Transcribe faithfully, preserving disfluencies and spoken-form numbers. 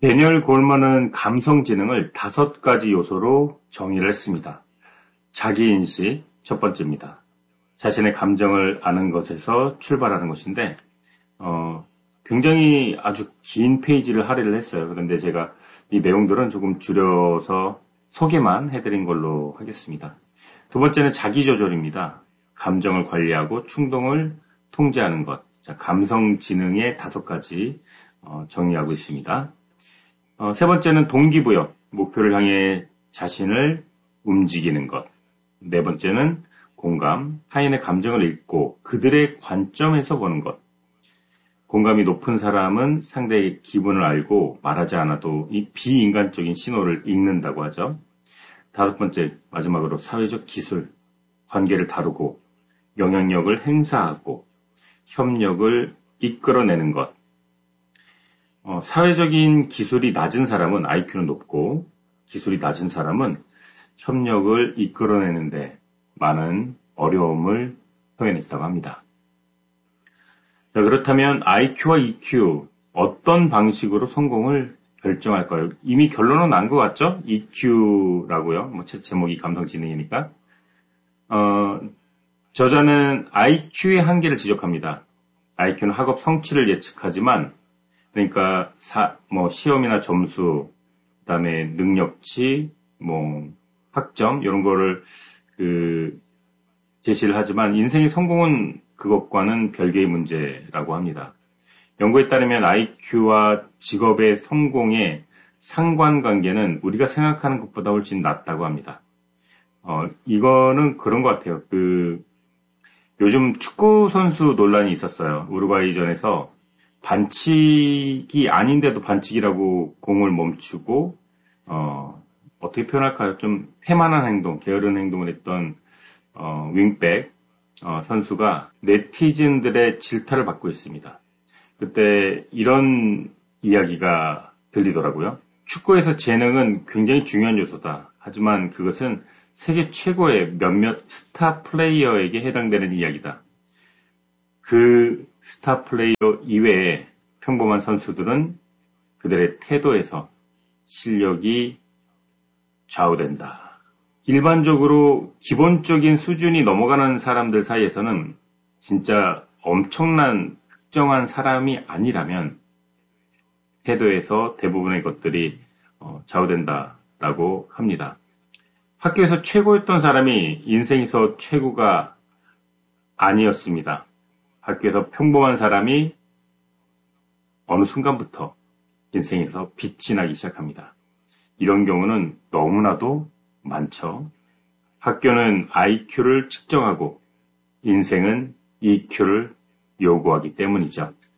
데니얼 골먼은 감성지능을 다섯 가지 요소로 정의를 했습니다. 자기인식, 첫 번째입니다. 자신의 감정을 아는 것에서 출발하는 것인데, 어, 굉장히 아주 긴 페이지를 할애를 했어요. 그런데 제가 이 내용들은 조금 줄여서 소개만 해드린 걸로 하겠습니다. 두 번째는 자기조절입니다. 감정을 관리하고 충동을 통제하는 것. 자, 감성지능의 다섯 가지 어, 정의하고 있습니다. 어, 세 번째는 동기부여, 목표를 향해 자신을 움직이는 것. 네 번째는 공감, 타인의 감정을 읽고 그들의 관점에서 보는 것. 공감이 높은 사람은 상대의 기분을 알고 말하지 않아도 이 비인간적인 신호를 읽는다고 하죠. 다섯 번째, 마지막으로 사회적 기술, 관계를 다루고 영향력을 행사하고 협력을 이끌어내는 것. 어, 사회적인 기술이 낮은 사람은 아이큐는 높고 기술이 낮은 사람은 협력을 이끌어내는데 많은 어려움을 표현했다고 합니다. 자, 그렇다면 아이큐와 이큐 어떤 방식으로 성공을 결정할까요? 이미 결론은 난 것 같죠? 이큐라고요. 뭐 제목이 감성지능이니까. 어, 저자는 아이큐의 한계를 지적합니다. 아이큐는 학업 성취를 예측하지만, 그러니까 사, 뭐 시험이나 점수, 그다음에 능력치, 뭐 학점 이런 거를 그 제시를 하지만 인생의 성공은 그것과는 별개의 문제라고 합니다. 연구에 따르면 아이큐와 직업의 성공의 상관관계는 우리가 생각하는 것보다 훨씬 낮다고 합니다. 어, 이거는 그런 것 같아요. 그 요즘 축구 선수 논란이 있었어요. 우루과이전에서 반칙이 아닌데도 반칙이라고 공을 멈추고 어, 어떻게 표현할까요? 좀 태만한 행동, 게으른 행동을 했던 어, 윙백 어, 선수가 네티즌들의 질타를 받고 있습니다. 그때 이런 이야기가 들리더라고요. 축구에서 재능은 굉장히 중요한 요소다. 하지만 그것은 세계 최고의 몇몇 스타 플레이어에게 해당되는 이야기다. 그 스타 플레이어 이외에 평범한 선수들은 그들의 태도에서 실력이 좌우된다. 일반적으로 기본적인 수준이 넘어가는 사람들 사이에서는 진짜 엄청난 특정한 사람이 아니라면 태도에서 대부분의 것들이 좌우된다라고 합니다. 학교에서 최고였던 사람이 인생에서 최고가 아니었습니다. 학교에서 평범한 사람이 어느 순간부터 인생에서 빛이 나기 시작합니다. 이런 경우는 너무나도 많죠. 학교는 아이큐를 측정하고 인생은 이큐를 요구하기 때문이죠.